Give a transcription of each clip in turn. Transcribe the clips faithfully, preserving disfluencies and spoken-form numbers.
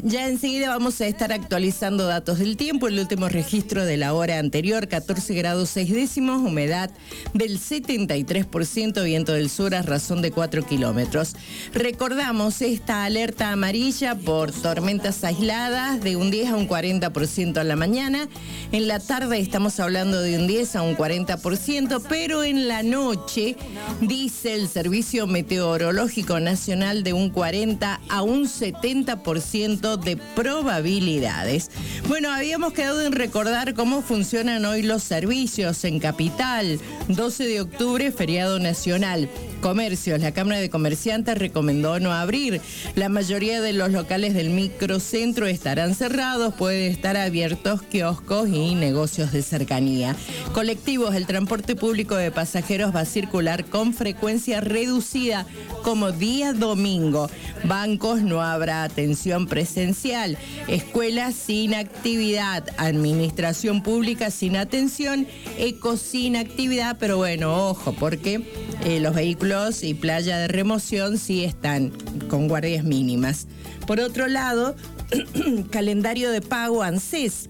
Ya enseguida vamos a estar actualizando datos del tiempo. El último registro de la hora anterior, catorce grados seis décimos, humedad del setenta y tres por ciento, viento del sur a razón de cuatro kilómetros. Recordamos esta alerta amarilla por tormentas aisladas de un diez a un cuarenta por ciento a la mañana. En la tarde estamos hablando de un diez a un cuarenta por ciento, pero en la noche dice el Servicio Meteorológico Nacional de un cuarenta a un setenta por ciento de probabilidades. Bueno, habíamos quedado en recordar cómo funcionan hoy los servicios en Capital. doce de octubre, feriado nacional. Comercios, la Cámara de Comerciantes recomendó no abrir. La mayoría de los locales del microcentro estarán cerrados, pueden estar abiertos kioscos y negocios de cercanía. Colectivos, el transporte público de pasajeros va a circular con frecuencia reducida como día domingo. Bancos, no habrá atención presencial. Escuelas sin actividad. Administración pública sin atención. Eco sin actividad, pero bueno, ojo, porque eh, los vehículos y playa de remoción sí están con guardias mínimas. Por otro lado, calendario de pago ANSES.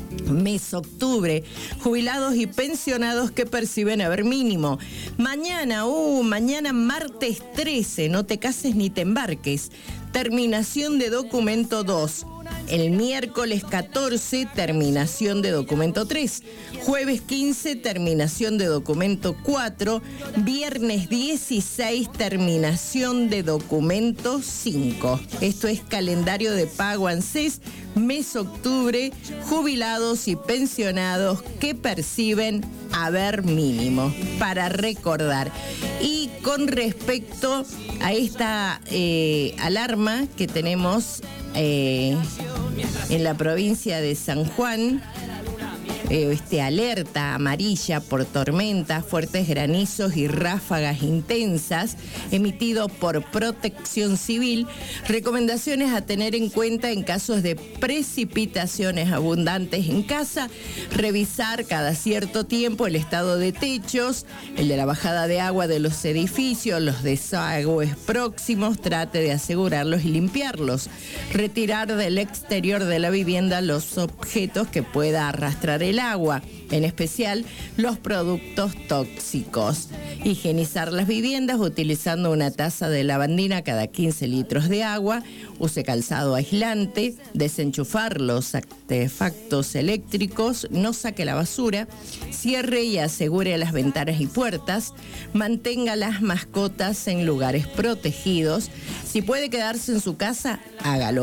Mes octubre, jubilados y pensionados que perciben haber mínimo. Mañana, uh, mañana martes trece, no te cases ni te embarques. Terminación de documento dos. El miércoles catorce, terminación de documento tres. Jueves quince, terminación de documento cuatro. Viernes dieciséis, terminación de documento cinco. Esto es calendario de pago ANSES, mes octubre, jubilados y pensionados que perciben haber mínimo, para recordar. Y con respecto a esta eh, alarma que tenemos eh, en la provincia de San Juan, eh, este alerta amarilla por tormentas, fuertes granizos y ráfagas intensas, emitido por Protección Civil, recomendaciones a tener en cuenta en casos de precipitaciones abundantes en casa, revisar cada cierto tiempo el estado de techos, el de la bajada de agua de los edificios, los desagües próximos, trate de asegurarlos y limpiarlos, retirar del exterior de la vivienda los objetos que pueda arrastrar el agua, en especial los productos tóxicos. Higienizar las viviendas utilizando una taza de lavandina cada quince litros de agua. Use calzado aislante. Desenchufar los artefactos eléctricos. No saque la basura. Cierre y asegure las ventanas y puertas. Mantenga las mascotas en lugares protegidos. Si puede quedarse en su casa, hágalo.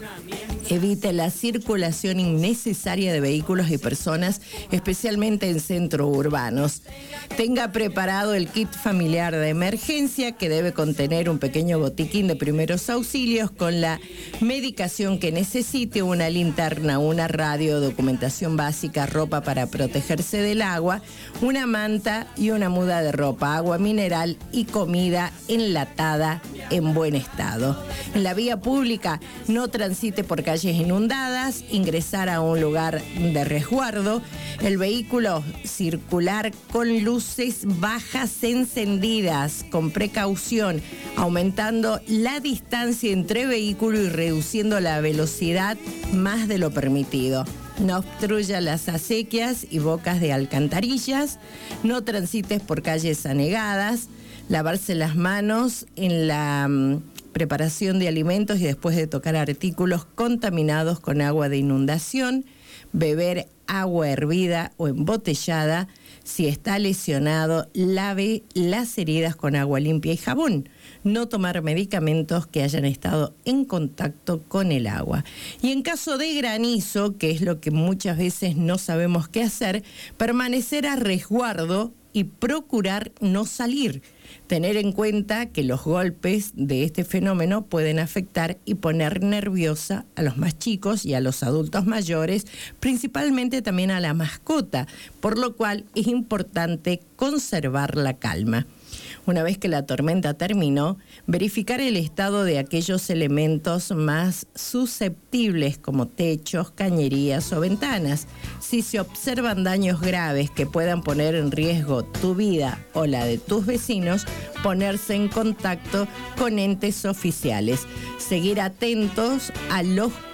Evite la circulación innecesaria de vehículos y personas, especialmente en centros urbanos. Tenga preparado el kit familiar de emergencia, que debe contener un pequeño botiquín de primeros auxilios con la medicación que necesite, una linterna, una radio, documentación básica, ropa para protegerse del agua, una manta y una muda de ropa, agua mineral y comida enlatada en buen estado. En la vía pública, no transite por calles inundadas, ingresar a un lugar de resguardo, el vehículo circular con luces bajas encendidas, con precaución, aumentando la distancia entre vehículo y reduciendo la velocidad más de lo permitido. No obstruya las acequias y bocas de alcantarillas, no transites por calles anegadas, lavarse las manos en la um, preparación de alimentos y después de tocar artículos contaminados con agua de inundación, beber agua hervida o embotellada. Si está lesionado, lave las heridas con agua limpia y jabón. No tomar medicamentos que hayan estado en contacto con el agua. Y en caso de granizo, que es lo que muchas veces no sabemos qué hacer, permanecer a resguardo y procurar no salir. Tener en cuenta que los golpes de este fenómeno pueden afectar y poner nerviosa a los más chicos y a los adultos mayores, principalmente también a la mascota, por lo cual es importante conservar la calma. Una vez que la tormenta terminó, verificar el estado de aquellos elementos más susceptibles como techos, cañerías o ventanas. Si se observan daños graves que puedan poner en riesgo tu vida o la de tus vecinos, ponerse en contacto con entes oficiales. Seguir atentos a los